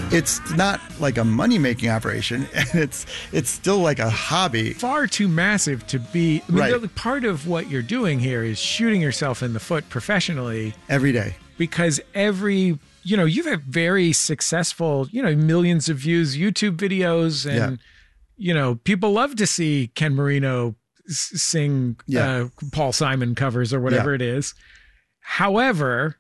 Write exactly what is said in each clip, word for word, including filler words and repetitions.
It's not like a money-making operation, and it's it's still like a hobby. Far too massive to be. I mean, Right. the- part of what you're doing here is shooting yourself in the foot professionally Every day. because every, you know, you've had very successful, you know, millions of views YouTube videos, and Yeah. you know, people love to see Ken Marino s- sing Yeah. uh, Paul Simon covers or whatever Yeah. it is. However,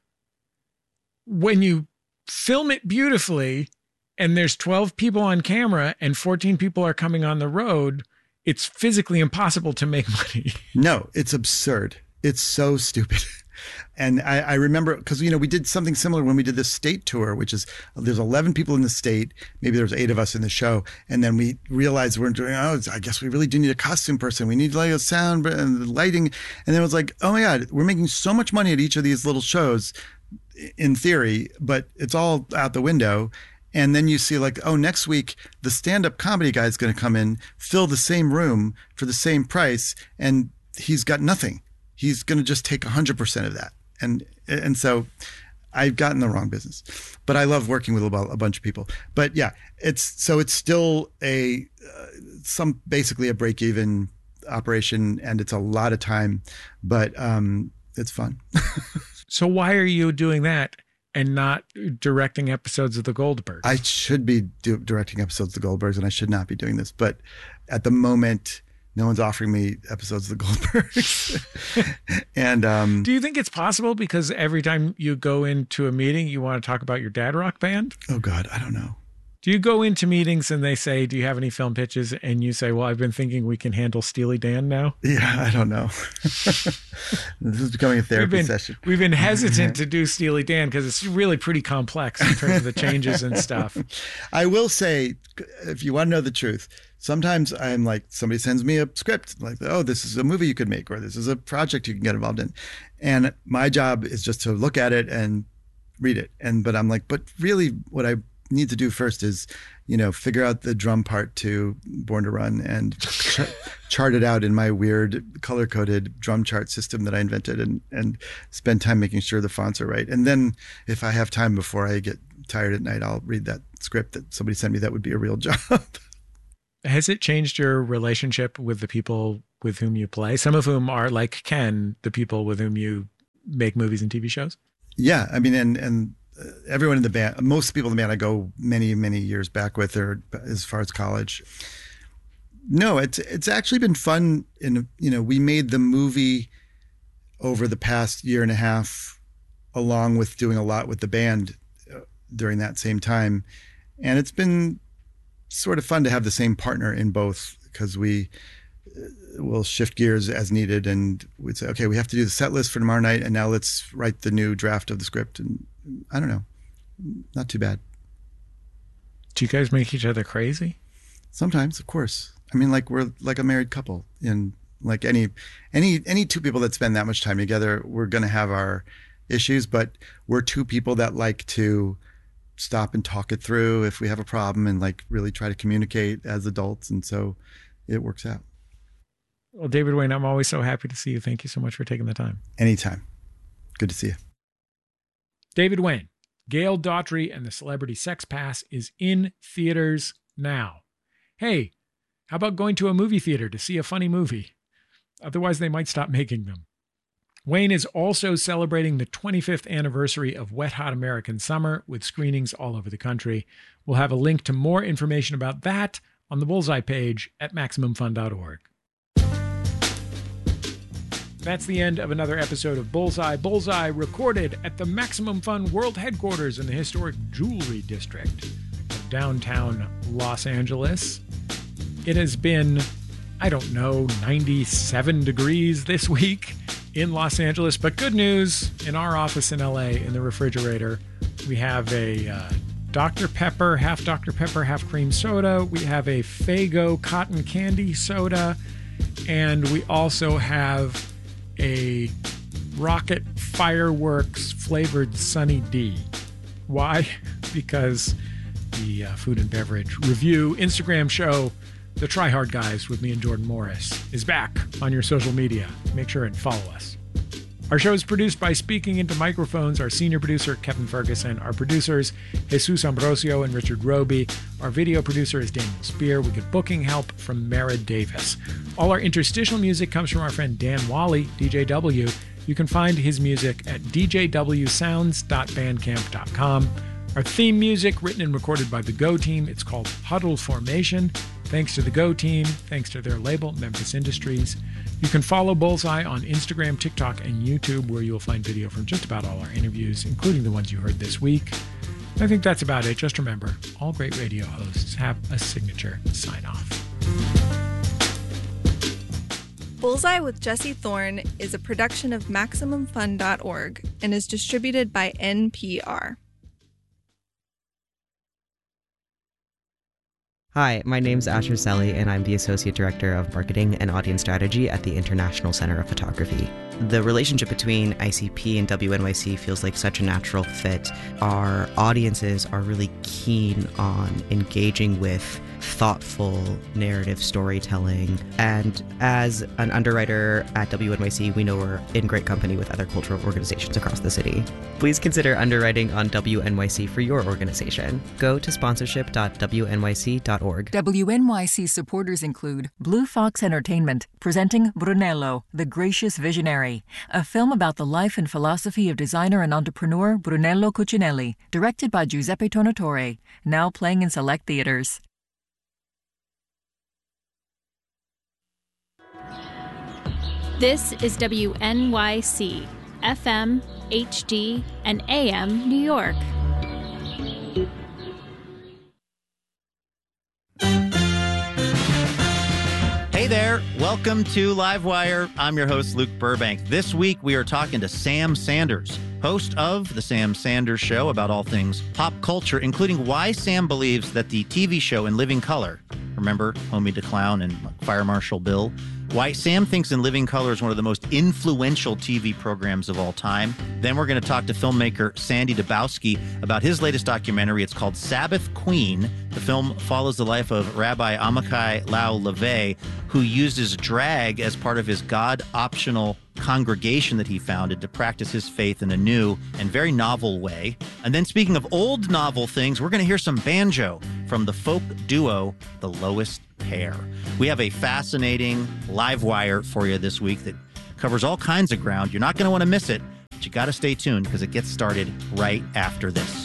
when you film it beautifully and there's twelve people on camera and fourteen people are coming on the road, it's physically impossible to make money. No, it's absurd. It's so stupid. And I, I remember, because, you know, we did something similar when we did the state tour, which is there's eleven people in the state. Maybe there's eight of us in the show. And then we realized we're doing, oh, I guess we really do need a costume person. We need like a sound and lighting. And then it was like, oh my God, we're making so much money at each of these little shows in theory, but it's all out the window. And then you see like, oh, next week, the stand-up comedy guy is going to come in, fill the same room for the same price, and he's got nothing. He's going to just take one hundred percent of that. And and so I've gotten the wrong business. But I love working with a, bu- a bunch of people. But yeah, it's so it's still a uh, some basically a break-even operation, and it's a lot of time, but um, it's fun. So why are you doing that and not directing episodes of The Goldbergs? I should be do, directing episodes of The Goldbergs, and I should not be doing this. But at the moment, no one's offering me episodes of The Goldbergs. and um, Do you think it's possible because every time you go into a meeting, you want to talk about your dad rock band? oh God, I don't know. Do you go into meetings and they say, do you have any film pitches? And you say, well, I've been thinking we can handle Steely Dan now. Yeah, I don't know. This is becoming a therapy We've been, session. we've been hesitant to do Steely Dan because it's really pretty complex in terms of the changes and stuff. I will say, if you want to know the truth, sometimes I'm like, somebody sends me a script like, oh, this is a movie you could make, or this is a project you can get involved in. And my job is just to look at it and read it. And, but I'm like, but really what I need to do first is, you know, figure out the drum part to Born to Run and ch- chart it out in my weird color coded drum chart system that I invented, and, and spend time making sure the fonts are right. And then if I have time before I get tired at night, I'll read that script that somebody sent me. That would be a real job. Has it changed your relationship with the people with whom you play? Some of whom are like Ken, the people with whom you make movies and T V shows? Yeah. I mean, and, and uh, everyone in the band, most people in the band I go many, many years back with, or as far as college. No, it's, it's actually been fun. In, you know, we made the movie over the past year and a half, along with doing a lot with the band uh, during that same time. And it's been sort of fun to have the same partner in both, because we uh, will shift gears as needed, and we'd say, okay, we have to do the set list for tomorrow night, and now let's write the new draft of the script. And I don't know, not too bad. Do you guys make each other crazy? Sometimes, of course. I mean, like we're like a married couple, and like any any any two people that spend that much time together, we're going to have our issues, but we're two people that like to stop and talk it through if we have a problem, and like really try to communicate as adults. And so it works out. Well, David Wain, I'm always so happy to see you. Thank you so much for taking the time. Anytime. Good to see you. David Wain, Gail Daughtry and the Celebrity Sex Pass is in theaters now. Hey, how about going to a movie theater to see a funny movie? Otherwise, they might stop making them. Wayne is also celebrating the twenty-fifth anniversary of Wet Hot American Summer with screenings all over the country. We'll have a link to more information about that on the Bullseye page at Maximum Fun dot org. That's the end of another episode of Bullseye. Bullseye recorded at the Maximum Fun World Headquarters in the historic Jewelry District of downtown Los Angeles. It has been, I don't know, ninety-seven degrees this week in Los Angeles, but good news, in our office in L A, in the refrigerator, we have a uh, Doctor Pepper, half Doctor Pepper, half cream soda. We have a Faygo cotton candy soda, and we also have a Rocket Fireworks flavored Sunny D. Why? Because the uh, food and beverage review Instagram show, The Try Hard Guys with me and Jordan Morris, is back on your social media. Make sure and follow us. Our show is produced by Speaking Into Microphones, our senior producer, Kevin Ferguson. Our producers, Jesus Ambrosio and Richard Roby. Our video producer is Daniel Spear. We get booking help from Mara Davis. All our interstitial music comes from our friend Dan Wally, D J W. You can find his music at d j w sounds dot bandcamp dot com. Our theme music, written and recorded by the Go Team. It's called Huddle Formation. Thanks to the Go Team. Thanks to their label, Memphis Industries. You can follow Bullseye on Instagram, TikTok, and YouTube, where you'll find video from just about all our interviews, including the ones you heard this week. I think that's about it. Just remember, all great radio hosts have a signature sign-off. Bullseye with Jesse Thorne is a production of Maximum Fun dot org and is distributed by N P R. Hi, my name's Asher Selly, and I'm the Associate Director of Marketing and Audience Strategy at the International Center of Photography. The relationship between I C P and W N Y C feels like such a natural fit. Our audiences are really keen on engaging with thoughtful narrative storytelling, and as an underwriter at W N Y C, we know we're in great company with other cultural organizations across the city. Please consider underwriting on W N Y C for your organization. Go to sponsorship dot w n y c dot org. W N Y C supporters include Blue Fox Entertainment, presenting Brunello, the Gracious Visionary, a film about the life and philosophy of designer and entrepreneur Brunello Cucinelli, directed by Giuseppe Tornatore, now playing in select theaters. This is W N Y C, F M, H D, and A M New York. Hey there, welcome to Livewire. I'm your host, Luke Burbank. This week we are talking to Sam Sanders, host of The Sam Sanders Show, about all things pop culture, including why Sam believes that the T V show In Living Color, remember Homie the Clown and Fire Marshal Bill, why Sam thinks In Living Color is one of the most influential T V programs of all time. Then we're going to talk to filmmaker Sandy Dabowski about his latest documentary. It's called Sabbath Queen. The film follows the life of Rabbi Amichai Lau LeVay, who uses drag as part of his God-optional congregation that he founded to practice his faith in a new and very novel way. And then speaking of old novel things, we're going to hear some banjo from the folk duo The Lowest Pair. We have a fascinating live wire for you this week that covers all kinds of ground. You're not going to want to miss it, but you got to stay tuned because it gets started right after this.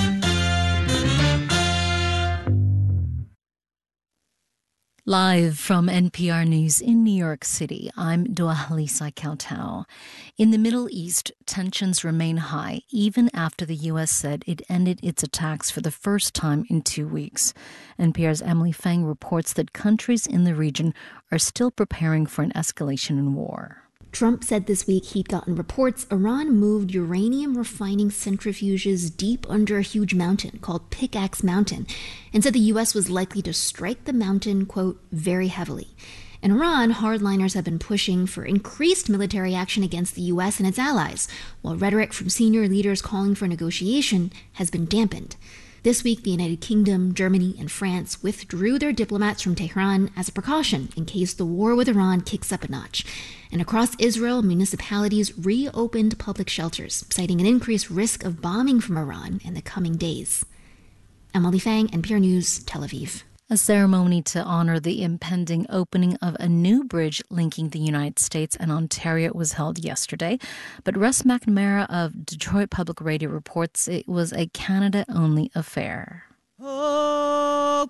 Live from N P R News in New York City, I'm Dua-Halisa Kowtow. In the Middle East, tensions remain high, even after the U S said it ended its attacks for the first time in two weeks. N P R's Emily Feng reports that countries in the region are still preparing for an escalation in war. Trump said this week he'd gotten reports Iran moved uranium refining centrifuges deep under a huge mountain called Pickaxe Mountain, and said the U S was likely to strike the mountain, quote, very heavily. In Iran, hardliners have been pushing for increased military action against the U S and its allies, while rhetoric from senior leaders calling for negotiation has been dampened. This week, the United Kingdom, Germany, and France withdrew their diplomats from Tehran as a precaution in case the war with Iran kicks up a notch. And across Israel, municipalities reopened public shelters, citing an increased risk of bombing from Iran in the coming days. Emily Feng, N P R News, Tel Aviv. A ceremony to honor the impending opening of a new bridge linking the United States and Ontario was held yesterday. But Russ McNamara of Detroit Public Radio reports it was a Canada-only affair. Oh,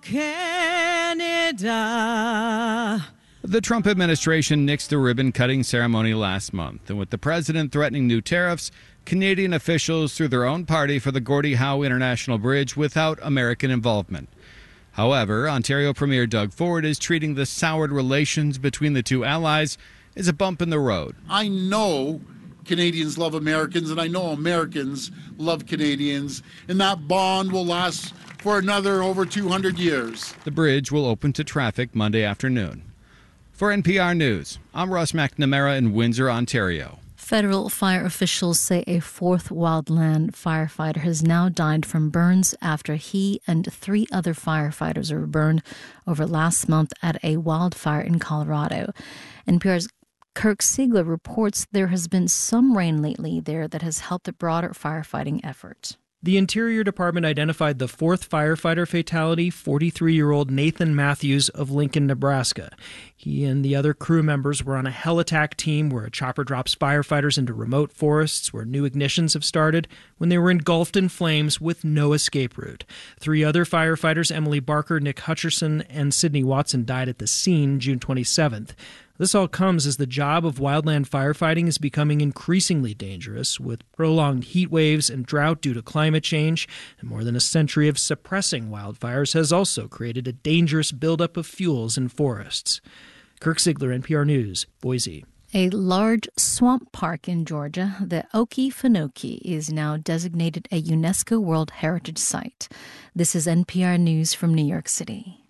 Canada. The Trump administration nixed the ribbon-cutting ceremony last month. And with the president threatening new tariffs, Canadian officials threw their own party for the Gordie Howe International Bridge without American involvement. However, Ontario Premier Doug Ford is treating the soured relations between the two allies as a bump in the road. I know Canadians love Americans, and I know Americans love Canadians, and that bond will last for another over two hundred years. The bridge will open to traffic Monday afternoon. For N P R News, I'm Russ McNamara in Windsor, Ontario. Federal fire officials say a fourth wildland firefighter has now died from burns after he and three other firefighters were burned over last month at a wildfire in Colorado. N P R's Kirk Siegler reports there has been some rain lately there that has helped the broader firefighting effort. The Interior Department identified the fourth firefighter fatality, forty-three-year-old Nathan Matthews of Lincoln, Nebraska. He and the other crew members were on a hell attack team where a chopper drops firefighters into remote forests where new ignitions have started when they were engulfed in flames with no escape route. Three other firefighters, Emily Barker, Nick Hutcherson, and Sidney Watson, died at the scene June twenty-seventh. This all comes as the job of wildland firefighting is becoming increasingly dangerous, with prolonged heat waves and drought due to climate change, and more than a century of suppressing wildfires has also created a dangerous buildup of fuels in forests. Kirk Siegler, N P R News, Boise. A large swamp park in Georgia, the Okefenokee, is now designated a UNESCO World Heritage Site. This is N P R News from New York City.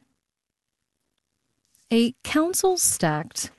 A council stacked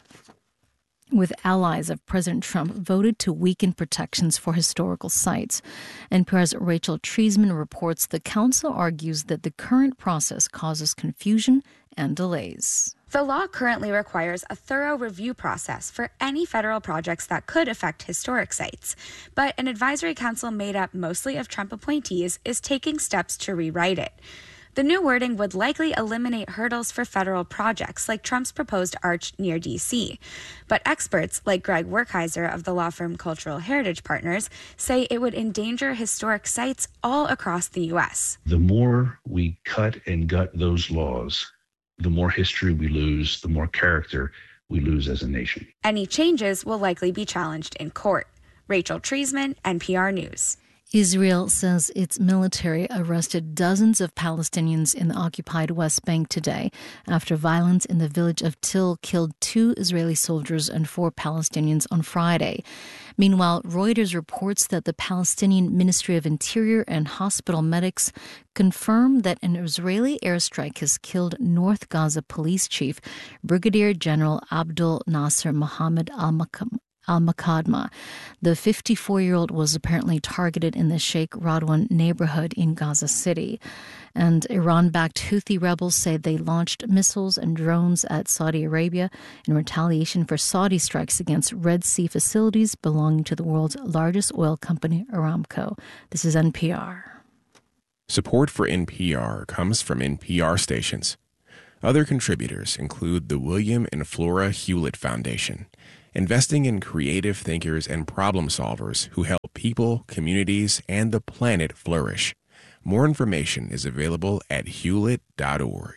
with allies of President Trump voted to weaken protections for historical sites. N P R's Rachel Treisman reports the council argues that the current process causes confusion and delays. The law currently requires a thorough review process for any federal projects that could affect historic sites. But an advisory council made up mostly of Trump appointees is taking steps to rewrite it. The new wording would likely eliminate hurdles for federal projects like Trump's proposed arch near D C. But experts like Greg Werkheiser of the law firm Cultural Heritage Partners say it would endanger historic sites all across the U S. The more we cut and gut those laws, the more history we lose, the more character we lose as a nation. Any changes will likely be challenged in court. Rachel Treisman, N P R News. Israel says its military arrested dozens of Palestinians in the occupied West Bank today after violence in the village of Til killed two Israeli soldiers and four Palestinians on Friday. Meanwhile, Reuters reports that the Palestinian Ministry of Interior and hospital medics confirmed that an Israeli airstrike has killed North Gaza police chief Brigadier General Abdul Nasser Mohammed al-Makam. Al-Makadma. The fifty-four-year-old was apparently targeted in the Sheikh Radwan neighborhood in Gaza City. And Iran-backed Houthi rebels say they launched missiles and drones at Saudi Arabia in retaliation for Saudi strikes against Red Sea facilities belonging to the world's largest oil company, Aramco. This is N P R. Support for N P R comes from N P R stations. Other contributors include the William and Flora Hewlett Foundation, investing in creative thinkers and problem solvers who help people, communities, and the planet flourish. More information is available at hewlett dot org.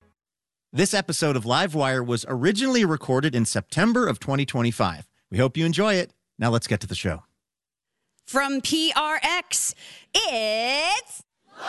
This episode of Livewire was originally recorded in September of twenty twenty-five. We hope you enjoy it. Now let's get to the show. From P R X, it's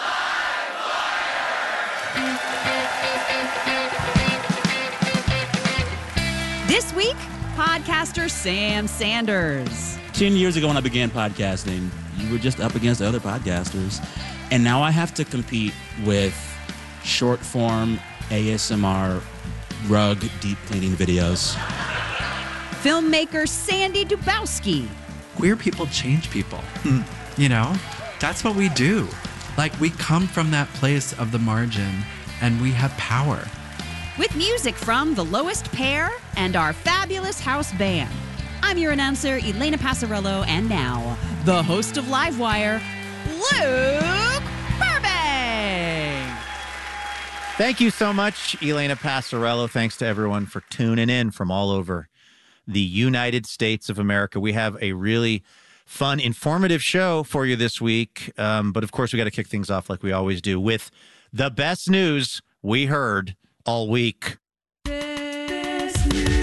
This week, podcaster Sam Sanders. Ten years ago when I began podcasting, you were just up against other podcasters. And now I have to compete with short form A S M R rug deep cleaning videos. Filmmaker Sandy Dubowski. Queer people change people. Mm. You know, that's what we do. Like, we come from that place of the margin and we have power. With music from The Lowest Pair and our fabulous house band. I'm your announcer, Elena Passarello, and now, the host of Livewire, Luke Burbank. Thank you so much, Elena Passarello. Thanks to everyone for tuning in from all over the United States of America. We have a really fun, informative show for you this week. Um, but of course, we got to kick things off like we always do with the best news we heard all week. This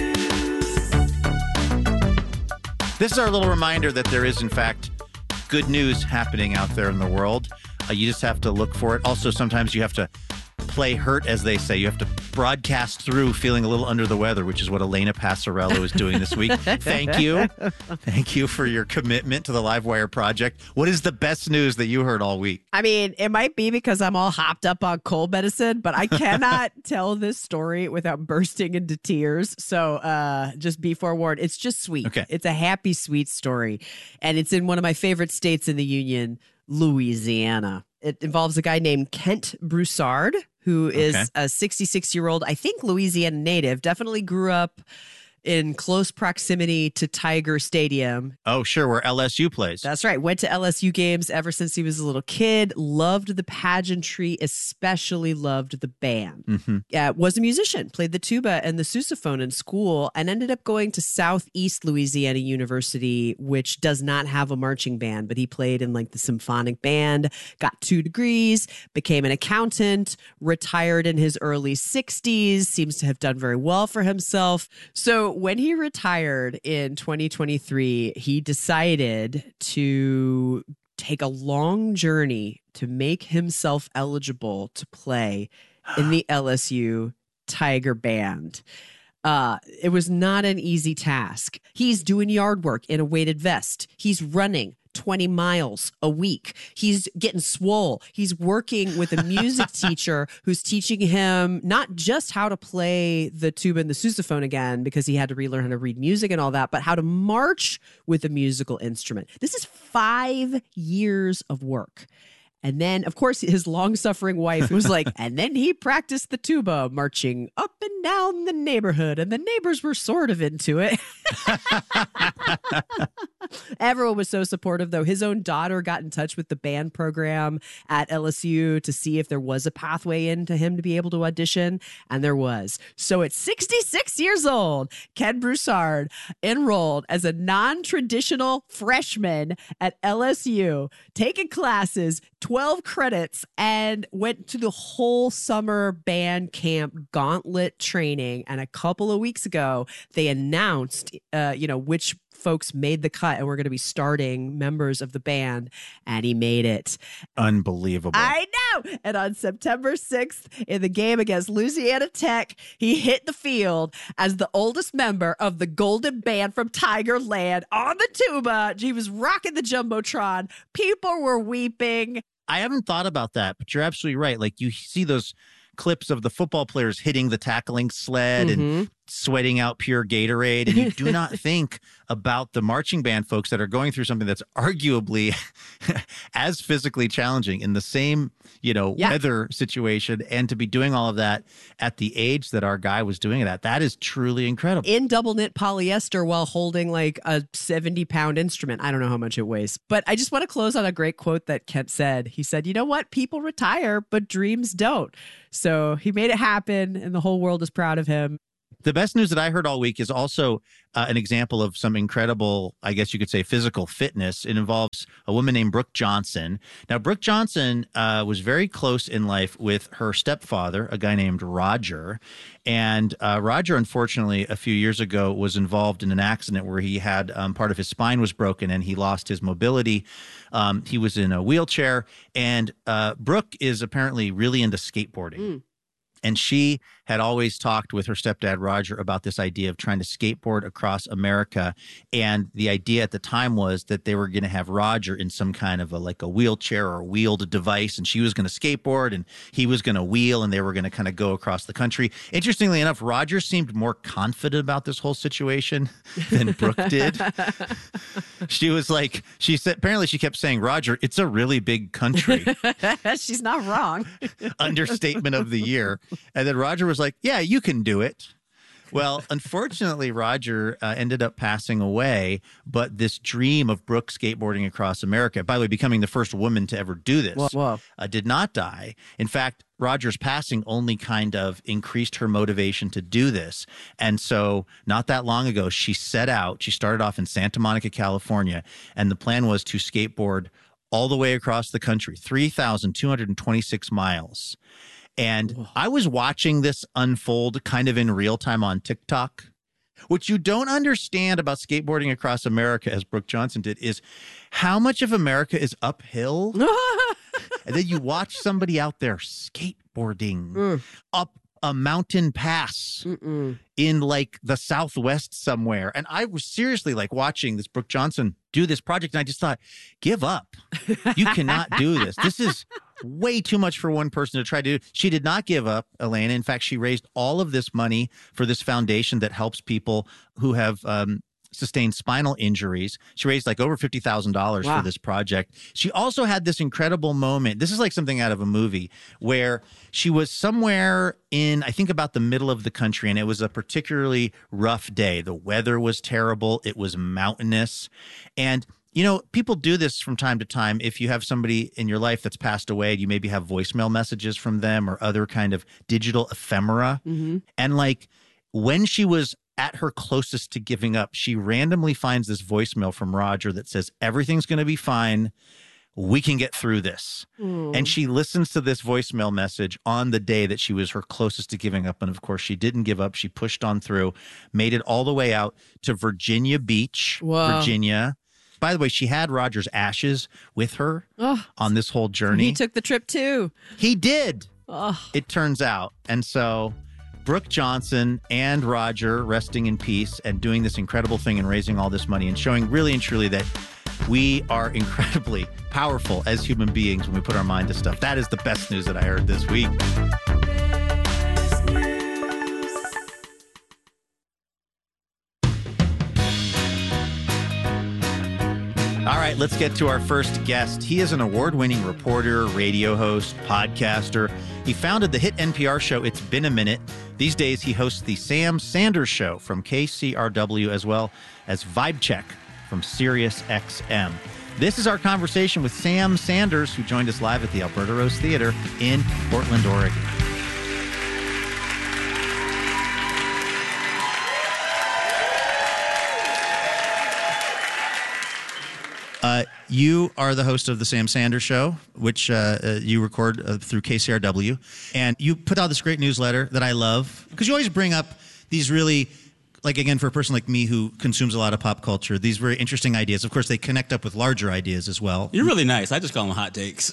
is our little reminder that there is, in fact, good news happening out there in the world. Uh, you just have to look for it. Also, sometimes you have to play hurt, as they say. You have to broadcast through feeling a little under the weather, which is what Elena Passarello is doing this week. Thank you. Thank you for your commitment to the Livewire project. What is the best news that you heard all week? I mean, it might be because I'm all hopped up on cold medicine, but I cannot tell this story without bursting into tears. So uh, just be forewarned. It's just sweet. Okay. It's a happy, sweet story. And it's in one of my favorite states in the Union, Louisiana. It involves a guy named Kent Broussard, who is okay. a sixty-six-year-old, I think, Louisiana native. Definitely grew up in close proximity to Tiger Stadium. Oh, sure, where L S U plays. That's right. Went to L S U games ever since he was a little kid. Loved the pageantry, especially loved the band. Mm-hmm. Uh, was a musician, played the tuba and the sousaphone in school, and ended up going to Southeast Louisiana University, which does not have a marching band, but he played in like the symphonic band, got two degrees, became an accountant, retired in his early sixties, seems to have done very well for himself. So when he retired in twenty twenty-three, he decided to take a long journey to make himself eligible to play in the L S U Tiger Band. Uh, it was not an easy task. He's doing yard work in a weighted vest. He's running twenty miles a week. He's getting swole. He's working with a music teacher who's teaching him not just how to play the tuba and the sousaphone again, because he had to relearn how to read music and all that, but how to march with a musical instrument. This is five years of work. And then, of course, his long-suffering wife was like, and then he practiced the tuba, marching up and down the neighborhood. And the neighbors were sort of into it. Everyone was so supportive, though. His own daughter got in touch with the band program at L S U to see if there was a pathway into him to be able to audition. And there was. So at sixty-six years old, Ken Broussard enrolled as a non-traditional freshman at L S U, taking classes, twelve credits, and went to the whole summer band camp gauntlet training. And a couple of weeks ago, they announced, uh, you know, which folks made the cut and we're going to be starting members of the band, and he made it. Unbelievable. I know. And on September sixth, in the game against Louisiana Tech, he hit the field as the oldest member of the Golden Band from Tigerland on the tuba. He was rocking the Jumbotron. People were weeping. I haven't thought about that, but you're absolutely right. Like, you see those clips of the football players hitting the tackling sled mm-hmm. and sweating out pure Gatorade, and you do not think about the marching band folks that are going through something that's arguably as physically challenging in the same, you know, yeah. weather situation, and to be doing all of that at the age that our guy was doing it at. That is truly incredible. In double knit polyester while holding like a seventy pound instrument. I don't know how much it weighs, but I just want to close on a great quote that Kent said. He said, you know what? People retire, but dreams don't. So he made it happen, and the whole world is proud of him. The best news that I heard all week is also uh, an example of some incredible, I guess you could say, physical fitness. It involves a woman named Brooke Johnson. Now, Brooke Johnson uh, was very close in life with her stepfather, a guy named Roger. And uh, Roger, unfortunately, a few years ago was involved in an accident where he had um, part of his spine was broken and he lost his mobility. Um, he was in a wheelchair. And uh, Brooke is apparently really into skateboarding. Mm. And she had always talked with her stepdad, Roger, about this idea of trying to skateboard across America. And the idea at the time was that they were going to have Roger in some kind of a, like a wheelchair or a wheeled device. And she was going to skateboard and he was going to wheel, and they were going to kind of go across the country. Interestingly enough, Roger seemed more confident about this whole situation than Brooke did. She was like, she said, apparently she kept saying, Roger, it's a really big country. She's not wrong. Understatement of the year. And then Roger was like, yeah, you can do it. Well, unfortunately, Roger uh, ended up passing away, but this dream of Brooke skateboarding across America, by the way, becoming the first woman to ever do this, whoa, whoa. Uh, did not die. In fact, Roger's passing only kind of increased her motivation to do this. And so not that long ago, she set out, she started off in Santa Monica, California, and the plan was to skateboard all the way across the country, three thousand two hundred twenty-six miles. And I was watching this unfold kind of in real time on TikTok. What you don't understand about skateboarding across America, as Brooke Johnson did, is how much of America is uphill. And then you watch somebody out there skateboarding mm. up a mountain pass Mm-mm. in like the Southwest somewhere. And I was seriously like watching this Brooke Johnson do this project. And I just thought, give up. You cannot do this. This is way too much for one person to try to do. She did not give up, Elena. In fact, she raised all of this money for this foundation that helps people who have um, sustained spinal injuries. She raised like over fifty thousand dollars Wow. for this project. She also had this incredible moment. This is like something out of a movie where she was somewhere in, I think, about the middle of the country, and it was a particularly rough day. The weather was terrible. It was mountainous. And you know, people do this from time to time. If you have somebody in your life that's passed away, you maybe have voicemail messages from them or other kind of digital ephemera. Mm-hmm. And like when she was at her closest to giving up, she randomly finds this voicemail from Roger that says, everything's going to be fine. We can get through this. Mm. And she listens to this voicemail message on the day that she was her closest to giving up. And of course, she didn't give up. She pushed on through, made it all the way out to Virginia Beach, Whoa. Virginia. By the way, she had Roger's ashes with her Oh. on this whole journey. He took the trip too. He did. Oh. It turns out. And so Brooke Johnson and Roger resting in peace and doing this incredible thing and raising all this money and showing really and truly that we are incredibly powerful as human beings when we put our mind to stuff. That is the best news that I heard this week. All right, let's get to our first guest. He is an award-winning reporter, radio host, podcaster. He founded the hit N P R show It's Been a Minute. These days, he hosts the Sam Sanders Show from K C R W, as well as Vibe Check from Sirius X M. This is our conversation with Sam Sanders, who joined us live at the Alberta Rose Theater in Portland, Oregon. Uh, you are the host of the Sam Sanders Show, which uh, uh, you record uh, through K C R W. And you put out this great newsletter that I love because you always bring up these really, like, again, for a person like me who consumes a lot of pop culture, these very interesting ideas. Of course, they connect up with larger ideas as well. You're really nice. I just call them hot takes.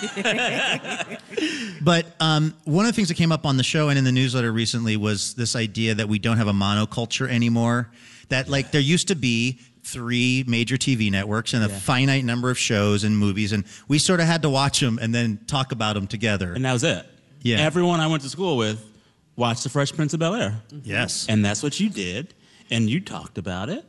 But um, one of the things that came up on the show and in the newsletter recently was this idea that we don't have a monoculture anymore. That, like, there used to be three major T V networks and a Yeah. finite number of shows and movies, and we sort of had to watch them and then talk about them together. And that was it. Yeah. Everyone I went to school with watched The Fresh Prince of Bel-Air. Yes. And that's what you did, and you talked about it.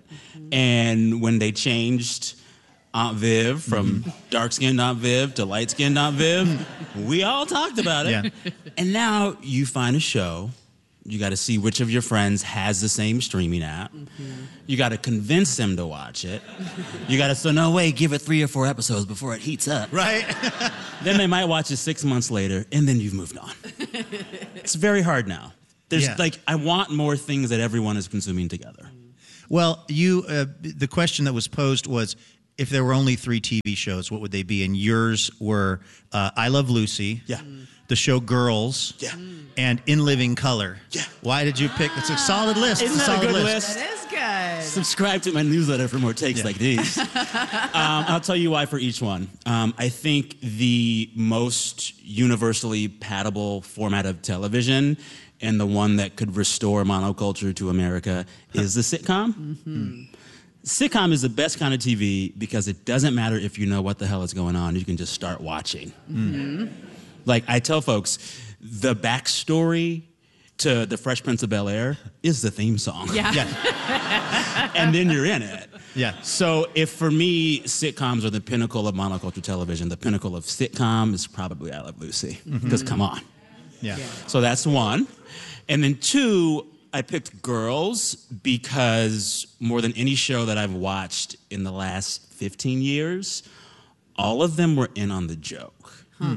And when they changed Aunt Viv from Mm-hmm. dark-skinned Aunt Viv to light-skinned Aunt Viv, we all talked about it. Yeah. And now you find a show. You got to see which of your friends has the same streaming app. You got to convince them to watch it. You got to say, no way, give it three or four episodes before it heats up. Right. Then they might watch it six months later, and then you've moved on. It's very hard now. There's Yeah. like, I want more things that everyone is consuming together. Well, you, uh, the question that was posed was, if there were only three T V shows, what would they be? And yours were uh, I Love Lucy, Yeah. the show Girls, Yeah. and In Living Color. Yeah. Why did you pick? It's a solid list. Isn't it's a that a solid good list. list? That is good. Subscribe to my newsletter for more takes Yeah. like these. um, I'll tell you why for each one. Um, I think the most universally patable format of television and the one that could restore monoculture to America is the sitcom. Mm-hmm. Sitcom is the best kind of T V because it doesn't matter if you know what the hell is going on. You can just start watching. Mm-hmm. Like I tell folks, the backstory to The Fresh Prince of Bel-Air is the theme song. Yeah. Yeah. And then you're in it. Yeah. So if for me, sitcoms are the pinnacle of monoculture television, the pinnacle of sitcom is probably I Love Lucy. Because come on. Yeah. So that's one. And then two, I picked Girls because more than any show that I've watched in the last fifteen years, all of them were in on the joke. Huh.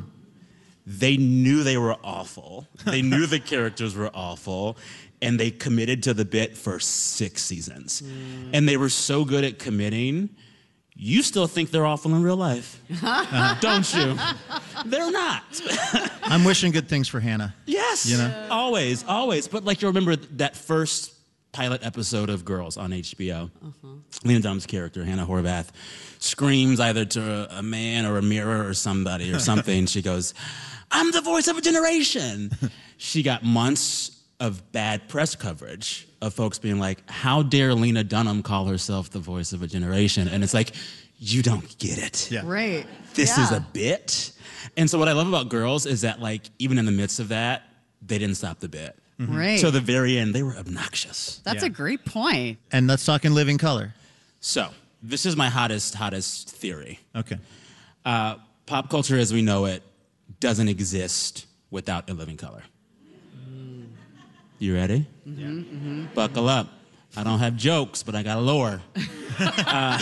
They knew they were awful. They knew the characters were awful. And they committed to the bit for six seasons. Mm. And they were so good at committing, you still think they're awful in real life. Uh-huh. Don't you? They're not. I'm wishing good things for Hannah. Yes. You know? Always, always. But like you remember that first pilot episode of Girls on H B O. Uh-huh. Lena Dunham's character, Hannah Horvath, screams either to a man or a mirror or somebody or something. She goes, I'm the voice of a generation. She got months of bad press coverage of folks being like, how dare Lena Dunham call herself the voice of a generation? And it's like, you don't get it. Yeah. Right. This Yeah. is a bit. And so what I love about Girls is that, like, even in the midst of that, they didn't stop the bit. Mm-hmm. Right. So the very end, they were obnoxious. That's yeah. a great point. And let's talk In Living Color. So this is my hottest, hottest theory. Okay. Uh, pop culture as we know it doesn't exist without In Living Color. Mm. You ready? Mm-hmm, yeah. mm-hmm. Buckle up. I don't have jokes, but I got lore. uh,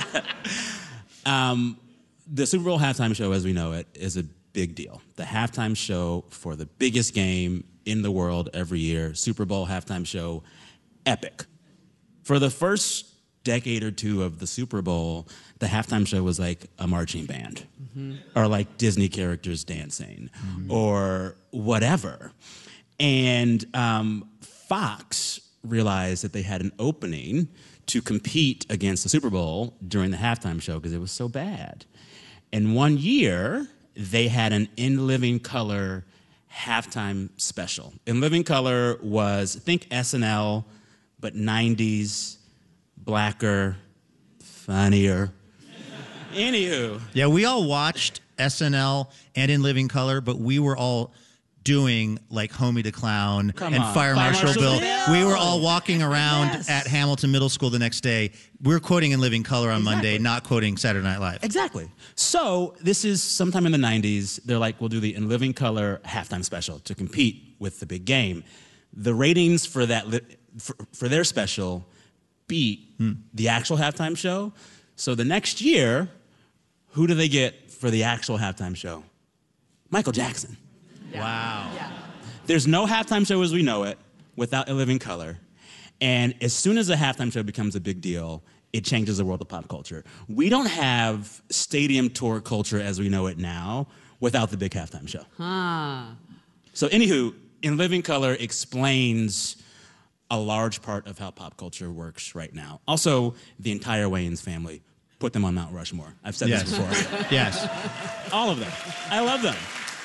um, the Super Bowl halftime show, as we know it, is a big deal. The halftime show for the biggest game in the world every year, Super Bowl halftime show, epic. For the first decade or two of the Super Bowl, the halftime show was like a marching band, mm-hmm. or like Disney characters dancing, mm-hmm. or whatever. And um, Fox realized that they had an opening to compete against the Super Bowl during the halftime show because it was so bad. And one year, they had an In Living Color halftime special. In Living Color was, think S N L, but nineties, blacker, funnier. Anywho. Yeah, we all watched S N L and In Living Color, but we were all doing like Homie the Clown Come and on. Fire, Fire Marshal, Marshal Bill. Bill. We were all walking around Yes. at Hamilton Middle School the next day. We were quoting In Living Color on Exactly. Monday, not quoting Saturday Night Live. Exactly. So this is sometime in the nineties. They're like, we'll do the In Living Color halftime special to compete with the big game. The ratings for that li- for, for their special beat hmm. the actual halftime show. So the next year, who do they get for the actual halftime show? Michael Jackson. Yeah. Wow. Yeah. There's no halftime show as we know it without In Living Color. And as soon as a halftime show becomes a big deal, it changes the world of pop culture. We don't have stadium tour culture as we know it now without the big halftime show. Huh. So anywho, In Living Color explains a large part of how pop culture works right now. Also, the entire Wayans family. Put them on Mount Rushmore. I've said Yes. this before. Yes. All of them. I love them.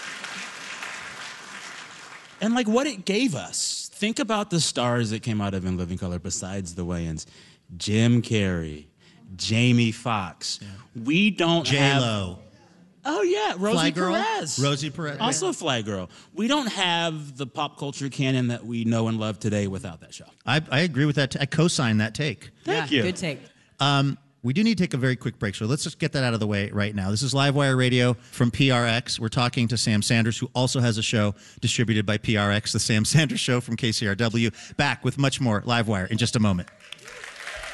And like what it gave us. Think about the stars that came out of In Living Color besides the Wayans. Jim Carrey, Jamie Foxx. Yeah. We don't J-Lo. have... J-Lo. Oh, yeah, Rosie Fly Girl? Perez. Rosie Perez. Also Fly Girl. We don't have the pop culture canon that we know and love today without that show. I, I agree with that. T- I co-sign that take. Thank yeah, you. Good take. Um, we do need to take a very quick break, so let's just get that out of the way right now. This is Livewire Radio from P R X. We're talking to Sam Sanders, who also has a show distributed by P R X, The Sam Sanders Show from K C R W. Back with much more Livewire in just a moment.